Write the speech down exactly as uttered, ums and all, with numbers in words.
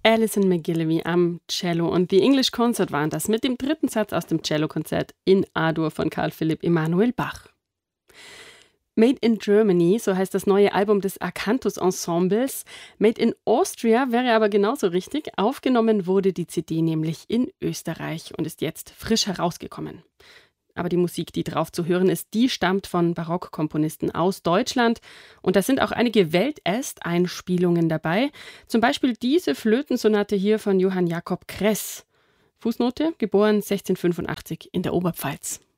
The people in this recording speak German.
Alison McGillivray am Cello und The English Concert waren das mit dem dritten Satz aus dem Cellokonzert in A-Dur von Karl Philipp Emanuel Bach. Made in Germany, so heißt das neue Album des Acanthus Ensembles. Made in Austria wäre aber genauso richtig. Aufgenommen wurde die C D nämlich in Österreich und ist jetzt frisch herausgekommen. Aber die Musik, die drauf zu hören ist, die stammt von Barockkomponisten aus Deutschland. Und da sind auch einige Weltersteinspielungen dabei. Zum Beispiel diese Flötensonate hier von Johann Jakob Kress. Fußnote, geboren sechzehnhundertfünfundachtzig in der Oberpfalz.